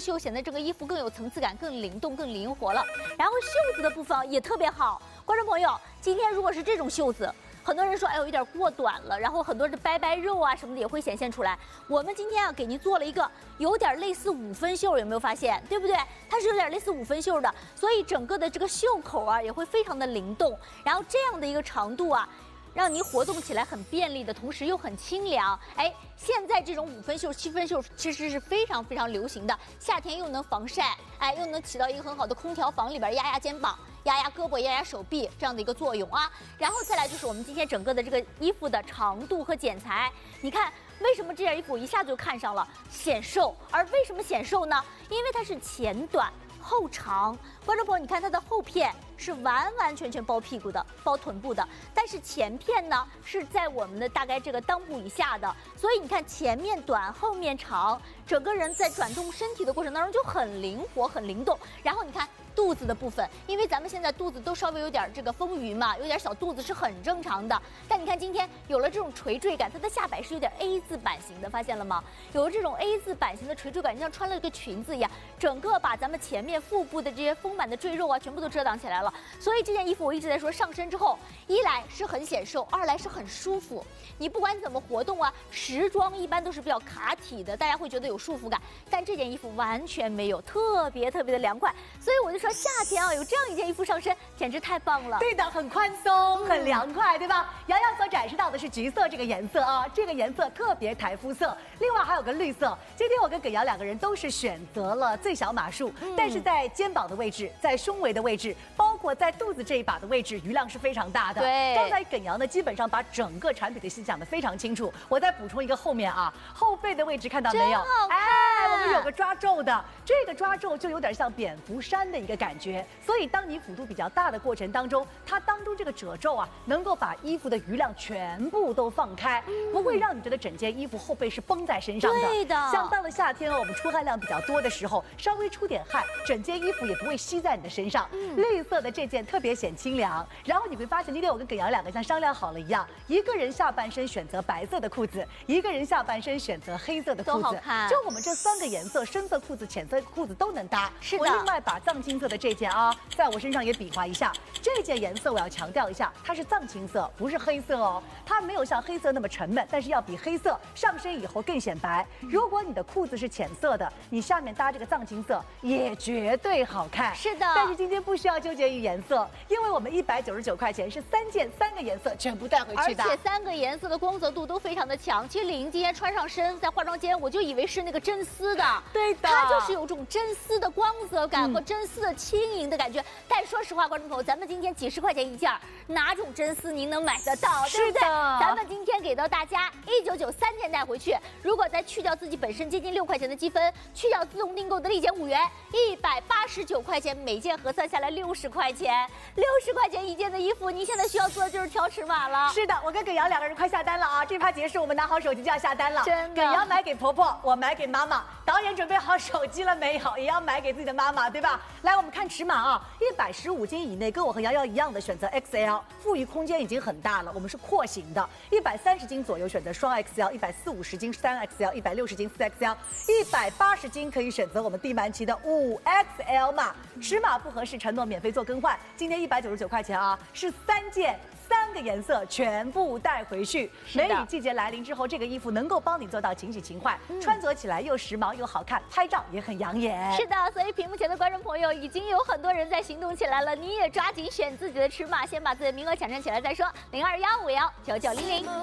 袖显得这个衣服更有层次感、更灵动、更灵活了。然后袖子的部分也特别好，观众朋友，今天如果是这种袖子。 很多人说，哎呦，有点过短了，然后很多的掰掰肉啊什么的也会显现出来。我们今天啊，给您做了一个有点类似5分袖，有没有发现？对不对？它是有点类似5分袖的，所以整个的这个袖口啊也会非常的灵动。然后这样的一个长度啊，让您活动起来很便利的同时又很清凉。哎，现在这种5分袖、7分袖其实是非常非常流行的，夏天又能防晒，哎，又能起到一个很好的空调房里边压压肩膀。 压压胳膊、压压手臂这样的一个作用啊，然后再来就是我们今天整个的这个衣服的长度和剪裁，你看为什么这件衣服一下子就看上了显瘦？而为什么显瘦呢？因为它是前短后长。观众朋友，你看它的后片是完完全全包屁股的、包臀部的，但是前片呢是在我们的大概这个裆部以下的，所以你看前面短，后面长，整个人在转动身体的过程当中就很灵活、很灵动。然后你看。 肚子的部分，因为咱们现在肚子都稍微有点这个丰腴嘛，有点小肚子是很正常的。但你看今天有了这种垂坠感，它的下摆是有点 A 字版型的，发现了吗？有了这种 A 字版型的垂坠感，就像穿了一个裙子一样，整个把咱们前面腹部的这些丰满的赘肉啊，全部都遮挡起来了。所以这件衣服我一直在说，上身之后，一来是很显瘦，二来是很舒服。你不管怎么活动啊，时装一般都是比较卡体的，大家会觉得有束缚感，但这件衣服完全没有，特别特别的凉快。所以我就说。 夏天啊，有这样一件衣服上身，简直太棒了。 对的，很宽松，很凉快，对吧？洋洋所展示到的是橘色这个颜色啊，这个颜色特别台肤色。另外还有个绿色。今天我跟耿阳2个人都是选择了最小码数，但是在肩膀的位置，在胸围的位置，包括在肚子这一把的位置，余量是非常大的。 对， 刚才耿阳呢，基本上把整个产品的细节讲得非常清楚。我再补充一个后面啊，后背的位置看到没有？哎，我们有个抓皱的，这个抓皱就有点像蝙蝠衫的一个感觉。 所以，当你幅度比较大的过程当中，它当中这个褶皱啊，能够把衣服的余量全部都放开，不会让你觉得整件衣服后背是绷在身上的。 对的。 像到了夏天哦，我们出汗量比较多的时候，稍微出点汗，整件衣服也不会吸在你的身上。绿色的这件特别显清凉。然后你会发现，今天我跟耿阳2个像商量好了一样，一个人下半身选择白色的裤子，一个人下半身选择黑色的裤子。 都好看。 就我们这3个颜色，深色裤子、浅色裤子都能搭。 是的。 我另外把藏青色的这件啊。 在我身上也比划一下，这件颜色我要强调一下，它是藏青色，不是黑色哦。它没有像黑色那么沉闷，但是要比黑色上身以后更显白。如果你的裤子是浅色的，你下面搭这个藏青色也绝对好看。 是的。 但是今天不需要纠结于颜色，因为我们199块钱是3件3个颜色全部带回去的， 而且3个颜色的光泽度都非常的强。其实李莹今天穿上身，在化妆间我就以为是那个真丝的， 对的， 它就是有种真丝的光泽感和真丝的轻盈的感觉。 但说实话，观众朋友，咱们今天几10块钱一件，哪种真丝您能买得到？对不对？咱们今天给到大家199，3件带回去。如果再去掉自己本身接近6块钱的积分，去掉自动订购的立减5元，189块钱每件，核算下来60块钱，60块钱一件的衣服，您现在需要做的就是挑尺码了。 是的，我跟耿阳2个人快下单了啊！这趴结束，我们拿好手机就要下单了。 真的， 耿阳买给婆婆，我买给妈妈。导演准备好手机了没有？也要买给自己的妈妈，对吧？来，我们看尺码啊，115斤以内，跟我和瑶瑶一样的选择 XL， 富裕空间已经很大了，我们是廓形的。130斤左右选择双 XL，140斤3XL，160斤4XL，180斤可以选择我们地曼奇的5XL 码。尺码不合适，承诺免费做更换。今天199块钱啊，是3件。3个颜色全部带回去。梅雨季节来临之后，这个衣服能够帮你做到情喜情怀，穿着起来又时髦又好看，拍照也很养眼。 是的，所以屏幕前的观众朋友已经有很多人在行动起来了，你也抓紧选自己的尺码，先把自己的名额抢占起来再说。0215199900。